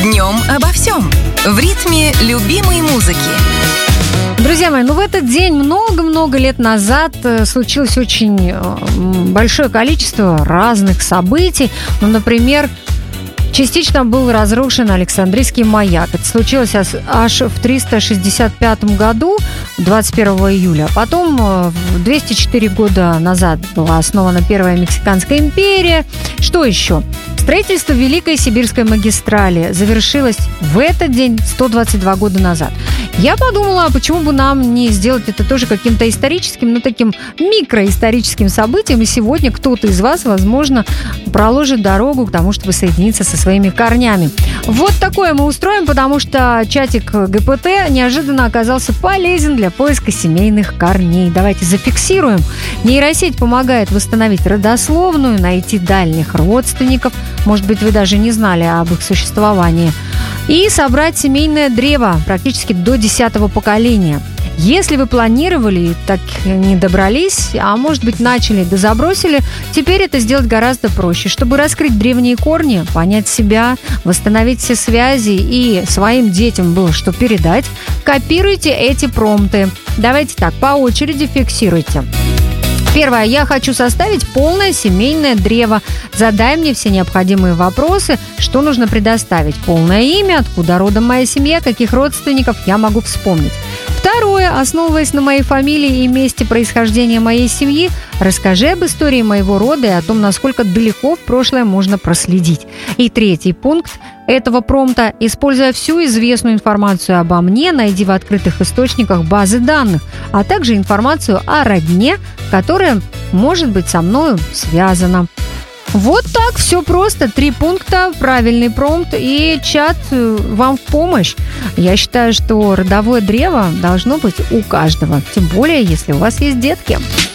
Днем обо всем. В ритме любимой музыки. Друзья мои, в этот день много-много лет назад случилось очень большое количество разных событий. Например, частично был разрушен Александрийский маяк. Это случилось аж в 365 году, 21 июля. Потом, 204 года назад, была основана Первая Мексиканская империя. Что еще? Строительство Великой Сибирской магистрали завершилось в этот день 122 года назад. Я подумала, почему бы нам не сделать это тоже каким-то историческим, таким микроисторическим событием. И сегодня кто-то из вас, возможно, проложит дорогу к тому, чтобы соединиться со своими корнями. Вот такое мы устроим, потому что чатик ГПТ неожиданно оказался полезен для поиска семейных корней. Давайте зафиксируем. Нейросеть помогает восстановить родословную, найти дальних родственников. Может быть, вы даже не знали об их существовании. И собрать семейное древо практически до 10-го поколения. Если вы планировали и так не добрались, а может быть начали да забросили, теперь это сделать гораздо проще. Чтобы раскрыть древние корни, понять себя, восстановить все связи и своим детям было что передать, копируйте эти промпты. Давайте так, по очереди фиксируйте. Первое. Я хочу составить полное семейное древо. Задай мне все необходимые вопросы, что нужно предоставить. Полное имя, откуда родом моя семья, каких родственников я могу вспомнить. Второе. Основываясь на моей фамилии и месте происхождения моей семьи, расскажи об истории моего рода и о том, насколько далеко в прошлое можно проследить. И третий пункт этого промпта. Используя всю известную информацию обо мне, найди в открытых источниках базы данных, а также информацию о родне, которая может быть со мною связана. Вот так, все просто. 3 пункта, правильный промпт и чат вам в помощь. Я считаю, что родовое древо должно быть у каждого, тем более, если у вас есть детки.